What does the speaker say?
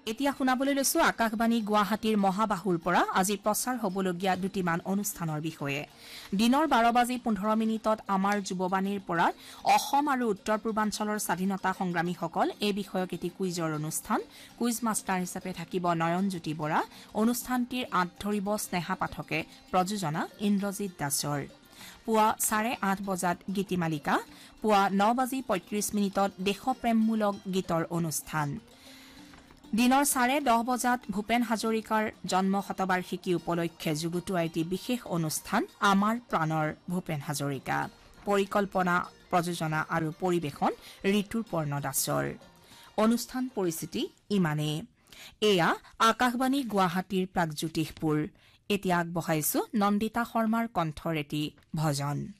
এতিয়া শুনাবলৈ লৈছো আকাশবাণী গুৱাহাটীৰ মহাবাহুৰ পৰা আজি প্ৰচাৰ হ'বলগীয়া দুটিমান অনুষ্ঠানৰ বিষয়ে দিনৰ 12:15 আমাৰ যুৱবাণীৰ পৰা অসম আৰু উত্তৰ পূৰ্বাঞ্চলৰ স্বাধীনতা সংগ্ৰামীসকল এই বিষয়ক এটি কুইজৰ অনুষ্ঠান কুইজ মাষ্টাৰ হিচাপে থাকিব নয়নজ্যোতি বৰা অনুষ্ঠানটিৰ আঁত ধৰিব স্নেহা পাঠকে প্ৰযোজনা ইন্দ্ৰজিৎ দাসৰ পুৱা 8:30 বজাত গীতিমালিকা পুৱা 9:35 দেশপ্ৰেমমূলক গীতৰ অনুষ্ঠান দিনৰ 10:30 বজাত ভূপেন হাজৰিকাৰ জন্ম শতবাৰ্ষিকী উপলক্ষে যুগুতোৱা এটি বিশেষ অনুষ্ঠান আমাৰ প্ৰাণৰ ভূপেন হাজৰিকা পৰিকল্পনা প্ৰযোজনা আৰু পৰিৱেশন ঋতুপৰ্ণ দাসৰ অনুষ্ঠান পৰিস্থিতি ইমানে এয়া আকাশবাণী গুৱাহাটীৰ প্ৰাগজ্যোতিষপুৰ এতিয়া আগবঢ়াইছো নন্দিতা শৰ্মাৰ কণ্ঠৰ এটি ভজন